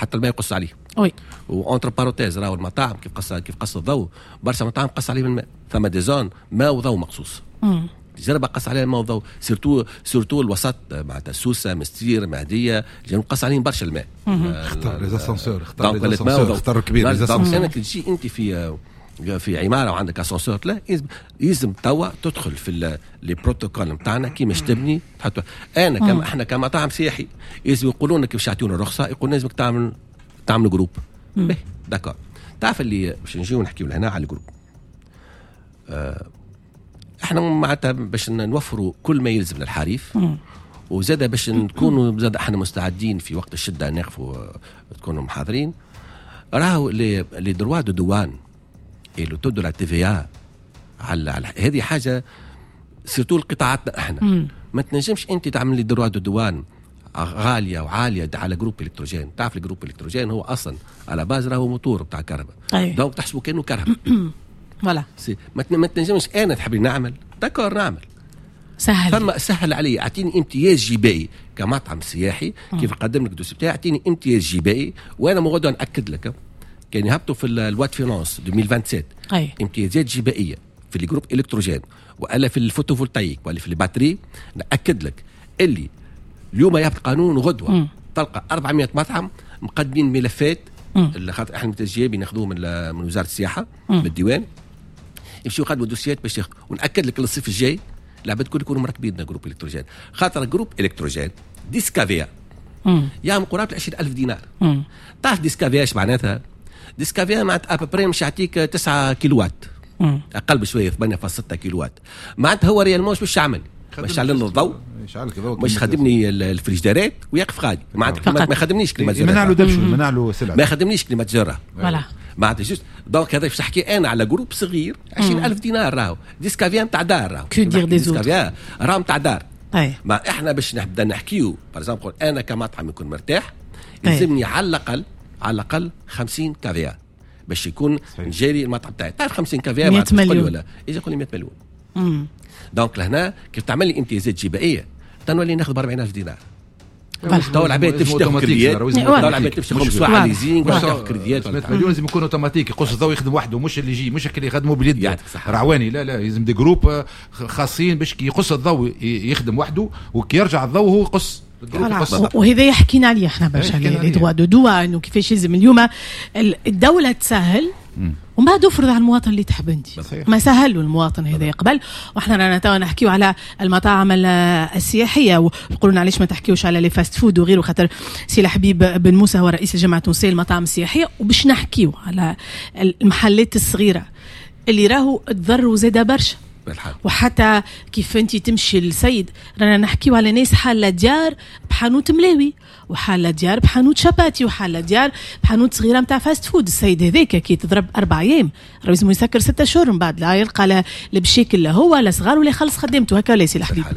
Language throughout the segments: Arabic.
حتى الماء يقص عليه. وي وانتر بارونتيز راهو المطاعم كيف قص الضوء، برشا مطاعم قص عليه الماء، ثم دي زون ماء وضوء مقصوص. جرب قص عليه الماء وضوء، سورتو الوسط معناتها سوسه مستير مهديه قص عليهم برشا الماء. اختار لي زاسانسور، اختار كبير لي زاسانسور. انك تجي انت في عماره وعندك اسانسور، لا يلزم توا تدخل في لي بروتوكول نتاعنا كيفاش تبني تحط. انا احنا كمطاعم سياحي يلزم يقولوا لنا كيفاش يعطيونا الرخصه، يقول لازمك تعمل جروب. داكور. تعرف اللي باش نجيو نحكيو هنا على الجروب، احنا معناتها باش نوفروا كل ما يلزم للحريف، وزاد باش نكونوا زاد احنا مستعدين في وقت الشده نقفوا تكونوا محاضرين. راهو لي دروا دو دوان اي لو تو دو لا تي في ا على هذه حاجه سيرتو لقطاعاتنا احنا. ما تنجمش انت تعمل لي دروا دو دوان غاليه وعاليه على جروب الكتروجين. تعرف الجروب الكتروجين هو اصلا على باز راهو موتور بتاع كهرباء، دونك تحسبوا كانه كهرباء. ولا ما تنجمش انا تحبي نعمل داكور نعمل سهل، ثم سهل علي اعطيني امتياز جبائي كمطعم سياحي. كيف نقدم لك الدوسي بتاعي اعطيني امتياز جبائي، وانا موعود ناكد لك كان يهبطوا في الوات فينانس 2027 امتيازات جبائيه في الجروب الكتروجين والا في الفوتوفولتايك ولا في الباتري. ناكد لك اللي اليوم يهبط قانون غدوه تلقى 400 مطعم مقدمين ملفات اللي خاطر احنا متجيبين ناخذوه من وزاره السياحه بالديوان، يمشيو يقدموا دوسيات باش ياخذوا. وناكد لك الصيف الجاي لابد يكونوا مركبين جروب الكتروجين، خاطر جروب الكتروجين ديسكافيا يعمل قرابه 20,000 دينار. تعرف ديسكافيا ايش معناتها؟ ديسكافيا معناتها ابري مش يعطيك 9 كيلوات، اقل بشويه 8.6 كيلوات. معناتها هو ريال موش باش يعمل باش يعلن الضوء، باش يخدمني الفريجدارات ويقف غادي. معناتها ما يخدمنيش كلمه منع له دبش منع له سلعه، ما يخدمنيش كلمه جره. فوالا معناتها جوست دونك هذا باش نحكي انا على جروب صغير 20,000 دينار. راهو ديسكافيا نتاع دار، راهو ديسكافيا راهو نتاع دار. ما احنا باش نبدا نحكيو بارزامبل انا كمطعم يكون مرتاح يلزمني على الاقل 50 كافيار باش يكون نجاري المطعم تاعي. تعرف 50 كافيار 100 مليون ولا اذا يقول لي 100 مليون. دونك لهنا كيف تعمل لي امتيازات جبائيه تنولي ناخذ 40,000 دينار. تو العباد تمشي تاخذ كريديات، تو العباد تمشي خمس سوايع ليزينغ باش تاخذ كريديات. مليون لازم يكون اوتوماتيك، يقص الضوء يخدم وحده، مش اللي يجي مش اللي يخدموا باليد رعواني. لا لازم دي جروب خاصين باش كي يقص الضوء يخدم وحده، وكي يرجع الضوء هو يقص. وهذا يحكينا عليه احنا برشا لي دروا دو دوان وكيفاش يلزم اليوم الدوله تسهل ومن بعد افرض على المواطن اللي تحب انت. ما سهلوا المواطن هذا يقبل. واحنا رانا توا نحكيو على المطاعم السياحيه، ويقولون علاش ما تحكيوش على لي فاست فود وغيره، خاطر سي الحبيب بن موسى هو رئيس الجامعه التونسيه للمطاعم السياحيه. وباش نحكيو على المحلات الصغيره اللي راهو تضروا زاده برشا. وحتى كيف انت تمشي للسيد رانا نحكيو على ناس حاله ديار بحانوت ملاوي، وحاله ديار بحانوت شباتي، وحاله ديار بحانوت صغيره نتاع فاست فود. السيد هذاك كي تضرب 4 أيام لازم يسكر 6 شهور من بعد، لا يلقى لا بشكل لا هو لا صغار ولا يخلص خدمته. هكا ليس الحبيب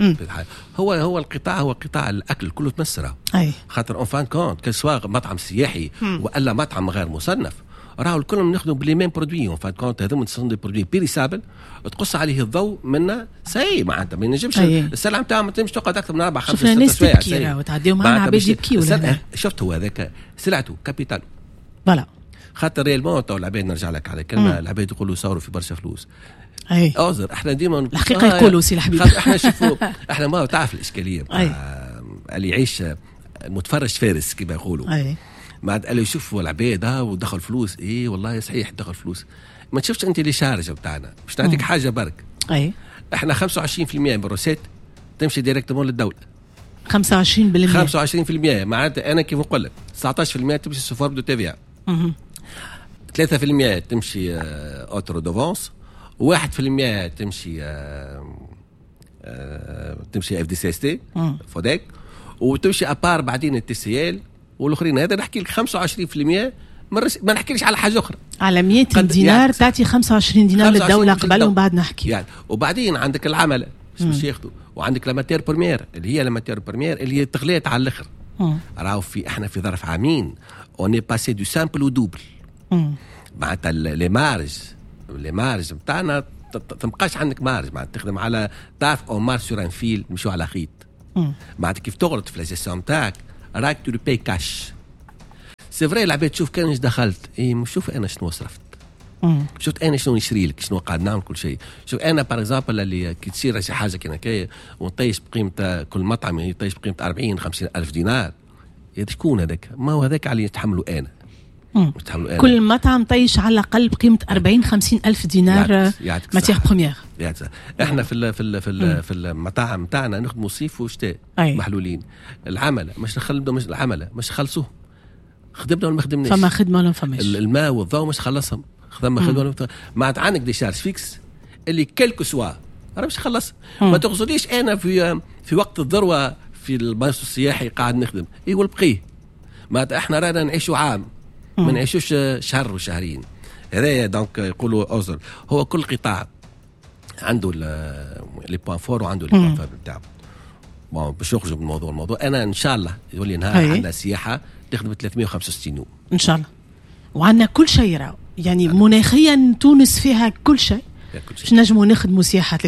هو القطاع هو قطاع الاكل كله تمسره. خاطر اون فان كونت كسوا مطعم سياحي والا مطعم غير مصنف راهو الكل نخدموا بلي ميم برودوي. اون فان كونت هذوما نصنعوا دي برودوي بيريسابل تقص عليه الضوء منا سي معناتها ما ينجمش السلعه نتاعها ما تنجمش تقعد اكثر من 4 5 6 سوايع وتعديهم معنا عباد يبكيو. شفت هو هذاك سلعته كابيتال فوالا. خاطر ريالمون تو العباد نرجع لك على كلمه العباد يقولوا صاروا في برشا فلوس. اوزر احنا ديما الحقيقه يقولوا سي الحبيب احنا شوفوا احنا ما تعرف الاشكاليه اللي يعيش متفرج فارس كما يقولوا. ما قالوا يشوفوا العباد ودخل فلوس. ايه والله صحيح دخل فلوس. ما تشوفش انت اللي شارجه بتاعنا باش نعطيك حاجه برك. احنا 25% من الروسات تمشي ديريكتومون للدوله. 25% معناتها انا كيف نقول لك 19% تمشي سوفورم دو تي في 3% تمشي اوترو دوفونس، 1% تمشي اف دي سي اس تي فوديك، وتمشي ابار بعدين التي سي ال والاخرين. هذا نحكي لك 25%. ما نحكيلش على حاجه اخرى. على 100 دينار تعطي 25 دينار للدوله قبل ومن بعد نحكي يعني. وبعدين عندك العمل باش ياخذوا، وعندك لاماتير بريمير اللي هي لاماتير بريمير اللي هي تغليت على الاخر. راهو احنا في ظرف عامين اوني باسي دو سامبل ودوبل. معناتها لي مارج نتاعنا تبقاش عندك مارج. معناتها تخدم على تعرف او مارج سور ان فيل نمشيو على خيط. معناتها كيف تغلط في لا جيستيون نتاعك راك تو بي كاش. سي فري العباد تشوف كانش دخلت مش شوف انا شنو صرفت، شفت انا شنو نشري لك، شنو قاعد نعمل كل شيء. شوف انا بار اكزامبل اللي كي تصير شي حاجه كي ونطيش بقيمه كل مطعم يطيش بقيمه 40-50 الف دينار، شكون هذاك؟ ما هو هذاك على يتحملوا انا. كل مطعم طيش على الاقل بقيمه 40-50 الف دينار ماتيغ بروميير. احنا في المطاعم تاعنا نخدموا صيف وشتاء محلولين. العمله مش نخدموا، العمله مش خلصوه، خدمنا ولا ما خدمناش، فما خدمه ولا فماش، الماء والضوء مش خلصهم، خدمه ما عندك دي شارج فيكس اللي كلكو سوا راه مش خلص. ما تقصديش انا في وقت الذروه في الباص السياحي قاعد نخدم والبقيه ما احنا رانا نعيشوا عام، ما نعيشوش شهر وشهرين. هذا دونك يقولوا اوزر، هو كل قطاع عنده لي بوان فور وعنده لي بوان فابل بتاعه. باش نخرجوا من الموضوع انا ان شاء الله يولي نهار عندنا سياحه تخدم 365 يوم ان شاء الله، وعندنا كل شيء راهو يعني مناخيا تونس فيها كل شيء باش نجموا نخدموا سياحه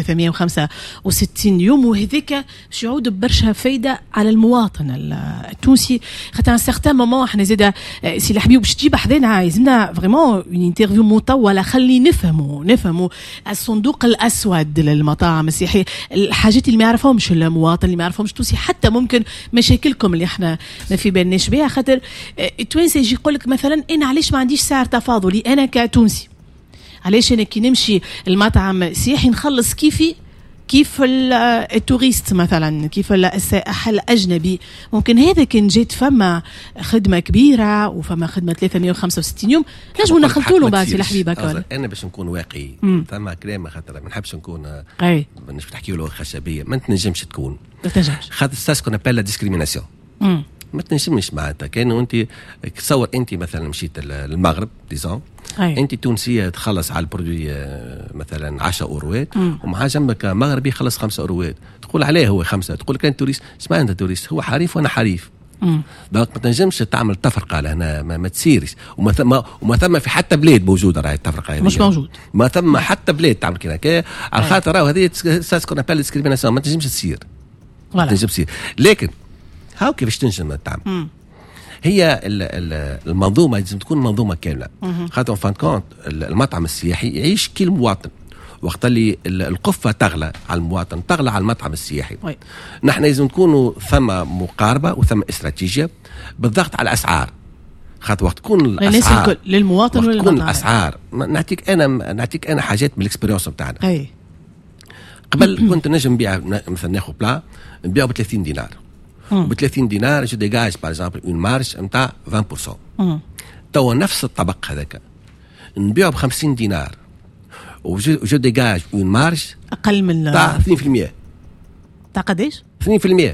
365 يوم، وهذيك باش يعود ببرشا فايده على المواطن التونسي. خاطر سيغتان مومون احنا زاده سي الحبيب باش تجيب حدانا عايزنا فريمون اون انترفيو مطوله خلي نفهموا الصندوق الاسود للمطاعم السياحيه، الحاجات اللي ما يعرفهمش المواطن، اللي ما يعرفهمش التونسي، حتى ممكن مشاكلكم اللي احنا ما في بالناش بها. خاطر التوانسي يجي يقول لك مثلا انا علاش ما عنديش سعر تفاضلي انا كتونسي، علاش انا كي نمشي المطعم سياحي نخلص كيف التوريست مثلا، كيف السائح الاجنبي. ممكن هذا كان جيت فما خدمه كبيره وفما خدمه 365 يوم نجموا نخلطوا له بعد الحبيبه. انا باش نكون واقعي فما كلام خاطر ما نحبش نكون باش نحكي له خشبيه، ما تنجمش تكون خاطر ساس كون ابل لا ديسكريميناسيون، ما تنجمش معناتها. كان وانت تصور انت مثلا مشيت للمغرب ديزون انت تونسيه تخلص على البرودوي مثلا 10 اوروات ومع جنبك مغربي يخلص 5 اوروات، تقول عليه هو 5، تقول كان توريست اسمع انت توريست هو حريف وانا حريف. دونك ما تنجمش تعمل تفرقه لهنا، ما تسيرش. وما ثم في حتى بلاد موجوده راهي التفرقه هذه، مش موجود. ما ثم حتى بلاد تعمل كذا على خاطر راهو هذه ساسكون ابل ديسكريميناسيون، ما تنجمش تصير، ما تنجمش تصير. لكن هاو كيفاش تنجم تعمل؟ هي المنظومه لازم تكون منظومه كامله. خاطر فان كونت المطعم السياحي يعيش كل مواطن، وقت اللي القفه تغلى على المواطن تغلى على المطعم السياحي. نحن لازم نكونوا ثم مقاربه وثم استراتيجيه بالضغط على الاسعار. خاطر وقت تكون الاسعار للمواطن وقت تكون الاسعار نعطيك انا حاجات من الاكسبيريونس بتاعنا. قبل كنت نجم نبيع مثلا ناخذ بلا نبيعه ب 30 دينار، ب 30 دينار جو ديجاج باغ اكزومبل اون مارج نتاع 20%. توا نفس الطبق هذاك نبيعه ب 50 دينار وجو ديجاج اون مارج اقل من تاع 2%. تاع قداش؟ 2%.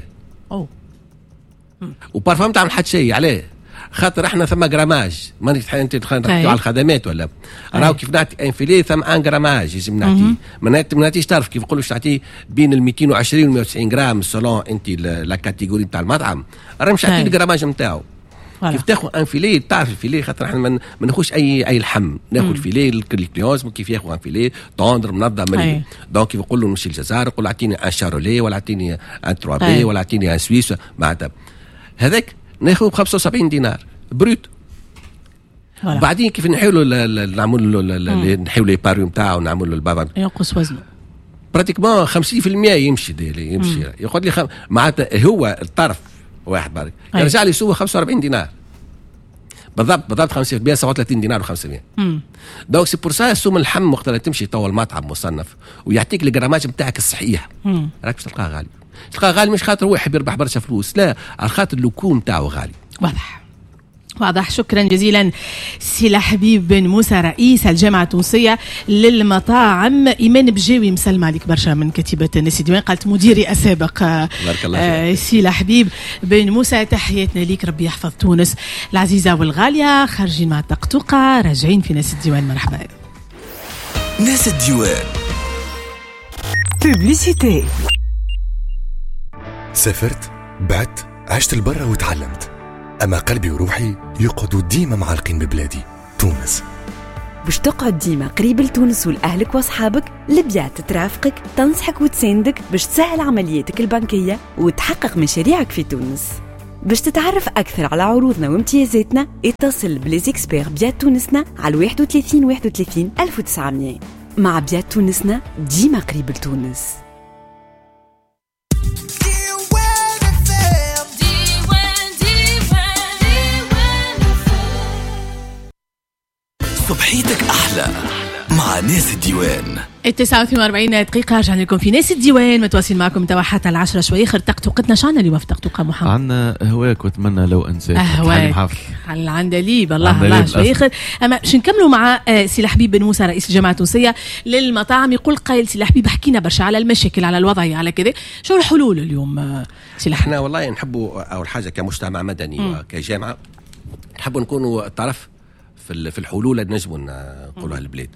وبارفهم تعمل حد شيء عليه، خاطر احنا ثم جراماج، ما انت نحكيو على الخدمات ولا راهو كيف نعطي انفيلي ثم ان جراماج لازم نعطيه. ما نعطيش تعرف كيف نقولوا تعطيه بين ال 220 و 190 جرام سولون انت لا كاتيجوري نتاع المطعم، راه مش عطيه الجراماج نتاعو. كيف تاخذ ان فيلي تعرف الفيلي، خاطر احنا ما ناخذش اي لحم، ناخذ فيلي الكليونز كيف ياخذ ان فيلي طوندر منظم مليء. دونك كيف نقول له نمشي للجزائر نقول اعطيني ان شارولي ولا اعطيني ان تروابي ولا اعطيني ان سويس معناتها هذاك ناخذ ب 75 دينار بروت. بعدين كيف نحاولوا نحاولوا لي باريو نتاعو نعملوا البابا ينقص وزنه براتيكمون 50% يمشي يقول لي معناتها هو الطرف واحد بارك يرجع لي سوى 45 دينار بالضبط 50% 37 دينار و500. دونك سي بور سا سوم اللحم وقت اللي تمشي طول المطعم مصنف ويعطيك الجراماج نتاعك الصحيح راك باش تلقاه غالي. تلقاه غالي مش خاطر هو يحب يربح برشا فلوس، لا على خاطر اللوكوم نتاعو غالي. واضح. شكرا جزيلا سي الحبيب بن موسى رئيس الجامعة التونسية للمطاعم. إيمان بجاوي مسلمة عليك برشا من كتيبة الناس الديوان، قالت مديري السابق سي الحبيب بن موسى. تحياتنا ليك، ربي يحفظ تونس العزيزة والغالية. خارجين مع الطقطقة راجعين في ناس الديوان. مرحبا ناس الديوان. بوبليسيتي. سافرت، بعت، عشت البرة وتعلمت، أما قلبي وروحي يقعدوا ديما معلقين ببلادي تونس. باش تقعد ديما قريب لتونس ولأهلك وأصحابك، لبيات ترافقك، تنصحك وتساندك باش تسهل عملياتك البنكية وتحقق مشاريعك في تونس. باش تتعرف أكثر على عروضنا وامتيازاتنا اتصل بليزيكسبير بيات تونسنا على 31 31 1900. مع بيات تونسنا ديما قريب لتونس. صبحيتك أحلى مع ناس الديوان. 49 دقيقة رجعنا لكم في ناس الديوان، متواصل معكم توا حتى 10 شوي. خير طقطقتنا شعنا اليوم في طقطقة محمد؟ عندنا هواك واتمنى لو انساك. أهواك على العندليب. الله شوي خير. أما باش نكملوا مع سي الحبيب بن موسى رئيس الجامعة التونسية للمطاعم. يقول قائل سي الحبيب حكينا برشا على المشاكل، على الوضعية، على كذا، شو الحلول اليوم سي الحبيب؟ احنا والله نحبوا أول حاجة كمجتمع مدني وكجامعة نحبوا نكونوا طرف في الحلول اللي نجموا نقولها للبلاد.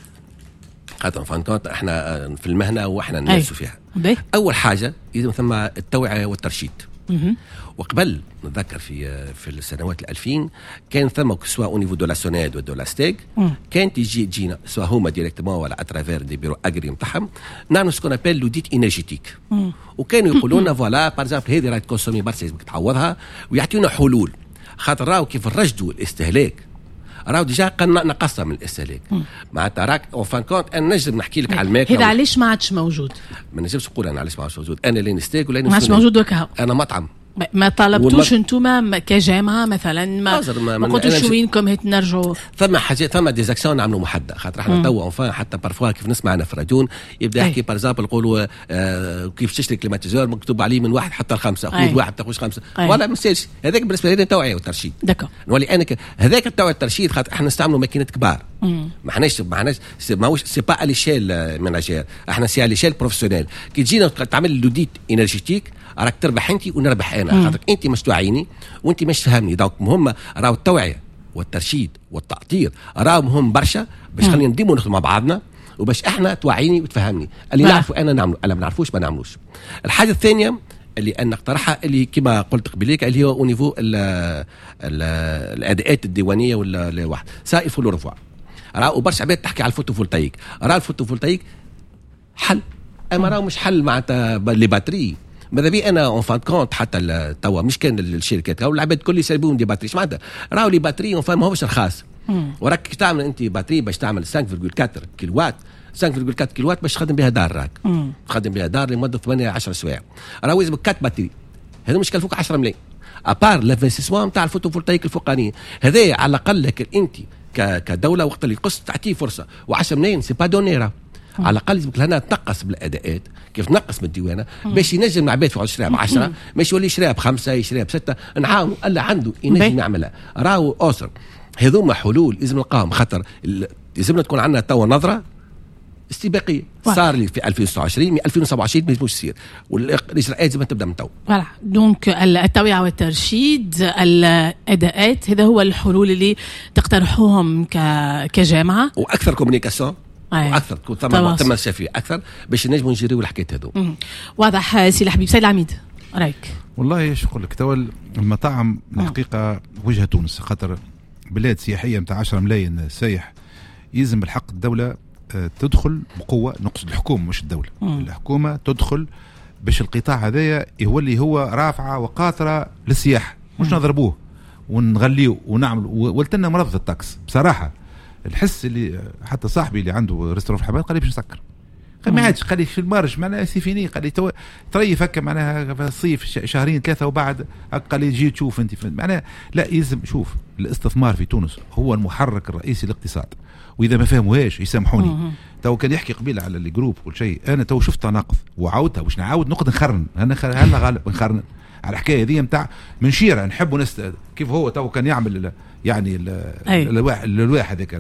خاطر فانكونت احنا في المهنه واحنا الناس فيها. اول حاجه لازم ثم التوعيه والترشيد. وقبل نتذكر في السنوات 2000 كان ثم سواء او نيفو دو لا سونيد ودو لا ستيك كانت تجينا سواء هما ديريكتومون ولا اترافير دي بيرو اجري نتاعهم نعملوا سكون ابل لوديت انرجيتيك. وكانوا يقولوا لنا فوالا بار اكزومبل هذه راهي تكونسومي برشا لازمك تعوضها، ويعطيونا حلول. خاطر راهو كيف نرشدوا الاستهلاك راهو ديجا نقصنا من الاستهلاك. معناتها راك او فان كونت انا نجم نحكي لك على الماكله. هذا علاش ما عادش موجود؟ ما نجمش نقول انا علاش ما عادش موجود. انا اللي نستيك ولا ما عادش موجود وكا. انا مطعم. ما طلبتوش انتم كجامعه مثلا؟ ما قلتوش وينكم هيك نرجعوا؟ ثم حاجات، ثم ديزاكسيون نعملوا محدده. خاطر احنا توا اونفان حتى بارفوا كيف نسمع انا في الراديو يبدا يحكي بارزامبل يقولوا كيف تشتري كليماتيزور مكتوب عليه من 1 حتى 5 خذ 1 تاخذ 5 ولا مسالش. هذاك بالنسبه لنا توعيه وترشيد. دكا نولي انا هذاك التوعيه والترشيد. خاطر احنا نستعملوا ماكينات كبار. ما حناش ماهوش سي با على ليشيل ماناجير، احنا سي على ليشيل بروفيسيونيل. كي تجينا تعمل لوديت انرجيتيك راك تربح انت ونربح انا. خاطر انت مش توعيني وانت مش فهمني. دونك مهمه راهو التوعيه والترشيد والتأطير راهو مهم برشا باش خلينا نديموا نخدموا مع بعضنا وباش احنا توعيني وتفهمني. اللي نعرفوا انا نعملوا، اللي ما نعرفوش ما نعملوش. الحاجه الثانيه اللي انا اقترحها اللي كما قلت قبليك اللي هو او نيفو الاداءات الديوانيه ولا واحد سا يفولو رفوع. راهو برشا عباد تحكي على الفوتوفولتايك. راه الفوتوفولتايك حل، اما راهو مش حل معناتها لي باتري. ماذا بي انا اون فان كونت حتى توا مش كان الشركات او العباد كل يسلبون دي باتري. معناتها راهو لي باتري اون فان ماهوش رخاص. وراك تعمل انت باتري باش تعمل 5.4 كيلو وات 5.4 كيلو وات باش تخدم بها دار. راك تخدم بها دار لمده 8-10 سوايع. راهو لازم 4 باتري. هذا مش كلفوك 10 ملايين ابار لافينسيسمون تاع الفوتوفولتايك الفوقانيه. هذا على الاقل لك انت كدوله وقت اللي قصت تعطيه فرصه. و10 ملايين سي با دونيرا. على الاقل لازمك لهنا تنقص بالاداءات كيف تنقص من الديوانه باش ينجم العباد يقعد يشريها ب10 مش يولي يشريها ب5 يشريها ب6 نعاونوا الا عنده ينجم يعملها. راهو اوسر هذوما حلول لازم نلقاهم. خاطر لازمنا تكون عندنا توا نظره استباقيه. صار لي في 2029 2027 ما يجمش يصير والاجراءات لازم تبدا من تو. فوالا دونك التوعيه والترشيد الاداءات هذا هو الحلول اللي تقترحوهم كجامعه. واكثر كومونيكاسيون واكثر ثم شافي اكثر باش نجموا نجريوا الحكايه هذو. واضح. سي الحبيب سيد العميد رايك؟ والله ايش نقول لك توا المطاعم الحقيقه وجهه تونس. خاطر بلاد سياحيه نتاع 10 ملايين سايح يلزم بالحق الدوله تدخل بقوه. نقصد الحكومه مش الدوله. الحكومه تدخل باش القطاع هذايا يولي هو رافعه وقاطره للسياحه. مش نضربوه ونغليه ونعمل ولتنا مرض التاكس بصراحه. الحس اللي حتى صاحبي اللي عنده ريستوران في الحبان قال لي باش نسكر. قال ما عادش قال لي في المارج معناها سيفيني. قال لي تريف هكا معناها في الصيف 2-3 وبعد قال لي جي تشوف انت معناها. لا يلزم شوف الاستثمار في تونس هو المحرك الرئيسي للاقتصاد. واذا ما فهموهاش يسامحوني. تو كان يحكي قبيل على الجروب كل شيء انا تو شفت تناقض وعاودتها واش نعاود نقعد نخرن. انا هلا غالب نخرن على الحكايه هذه نتاع منشيره نحبوا ناس كيف هو تو كان يعمل يعني الواحد هذاك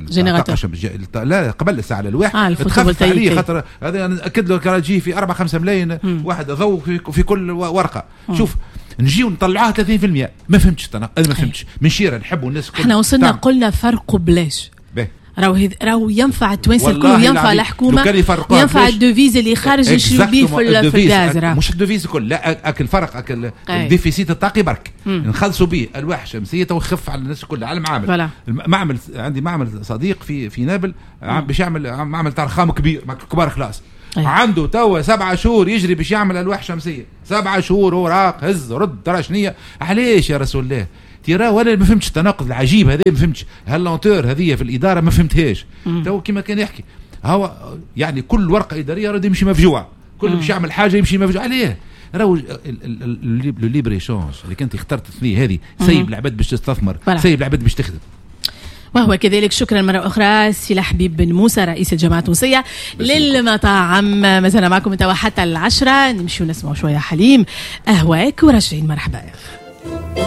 لا قبل الساعه الواحد تخفف عليه. خاطر هذا انا اكد له كان يجي في 4-5 ملايين واحد ضوء في كل ورقه. شوف نجيو نطلعوها 30%. ما فهمتش انا ما فهمتش منشيره نحبوا الناس كل احنا وصلنا قلنا فرق بلاش. راهو ينفع التوانسه الكل ينفع الحكومه ينفع الدوفيز اللي خارج يشري بيه في الغاز. مش الدوفيز الكل لا اكل فرق اكل الديفيسيت الطاقي برك نخلصوا به الواح شمسيه ويخف على الناس كلها على المعامل. عندي معمل صديق في نابل باش يعمل معمل تاع رخام كبير كبار خلاص عنده توا 7 شهور يجري باش يعمل ألواح شمسية، 7 شهور هو راق هز رد ترى شنية. علاش يا رسول الله؟ ترى ولا ما فهمتش التناقض العجيب هذا، ما فهمتش هاللونتور هذه في الإدارة ما فهمتهاش. تو كما كان يحكي هو يعني كل ورقة إدارية راه يمشي مفجوع، كل باش يعمل حاجة يمشي مفجوع. عليه راهو الليبر ايشونج اللي كنت اخترت فيه هذه سيب العباد باش تستثمر، سيب العباد باش تخدم. وهو كذلك. شكرا مرة أخرى سي حبيب بن موسى رئيس الجماعة التونسية للمطاعم. مازلنا معكم توا حتى 10، نمشي ونسمعوا شوية حليم أهواك وراجعين. مرحبا.